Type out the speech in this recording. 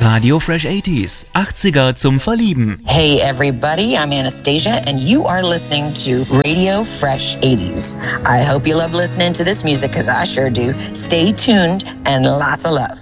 Radio Fresh 80s, 80er zum Verlieben. Hey everybody, I'm Anastasia and you are listening to Radio Fresh 80s. I hope you love listening to this music because I sure do. Stay tuned and lots of love.